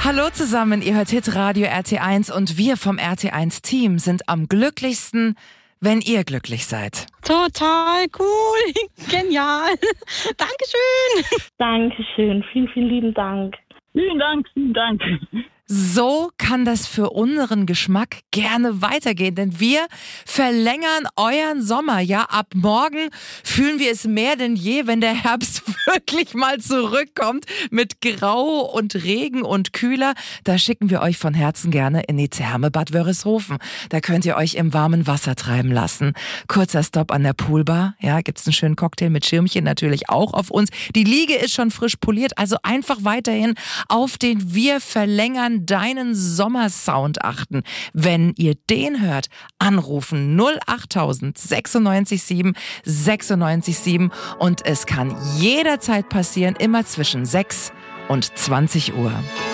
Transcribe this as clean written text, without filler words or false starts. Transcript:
Hallo zusammen, ihr hört Hitradio RT1 und wir vom RT1-Team sind am glücklichsten, wenn ihr glücklich seid. Total cool, genial. Dankeschön. Dankeschön, vielen, vielen lieben Dank. Vielen Dank, vielen Dank. So kann das für unseren Geschmack gerne weitergehen, denn wir verlängern euren Sommer. Ja, ab morgen fühlen wir es mehr denn je, wenn der Herbst wirklich mal zurückkommt mit Grau und Regen und Kühler. Da schicken wir euch von Herzen gerne in die Therme Bad Wörishofen. Da könnt ihr euch im warmen Wasser treiben lassen. Kurzer Stopp an der Poolbar. Ja, gibt's einen schönen Cocktail mit Schirmchen natürlich auch auf uns. Die Liege ist schon frisch poliert, also einfach weiterhin auf den Wir verlängern deinen Sommersound achten. Wenn ihr den hört, anrufen 08000 96 7 96 7 und es kann jederzeit passieren, immer zwischen 6 und 20 Uhr.